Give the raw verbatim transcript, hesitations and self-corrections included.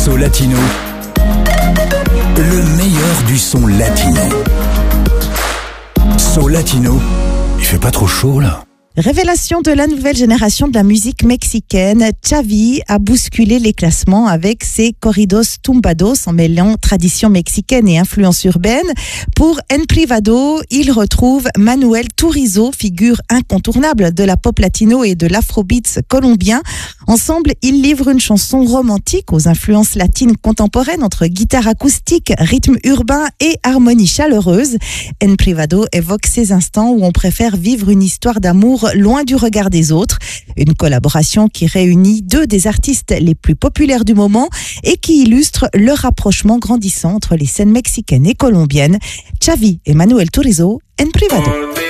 So Latino, le meilleur du son latino. So Latino, il fait pas trop chaud là? Révélation de la nouvelle génération de la musique mexicaine, Xavi a bousculé les classements avec ses corridos tumbados en mêlant tradition mexicaine et influence urbaine. Pour En Privado, il retrouve Manuel Turizo, figure incontournable de la pop latino et de l'afrobeats colombien. Ensemble, ils livrent une chanson romantique aux influences latines contemporaines entre guitare acoustique, rythme urbain et harmonie chaleureuse. En Privado évoque ces instants où on préfère vivre une histoire d'amour loin du regard des autres. Une collaboration qui réunit deux des artistes les plus populaires du moment et qui illustre le rapprochement grandissant entre les scènes mexicaines et colombiennes. Xavi et Manuel Turizo, En Privado.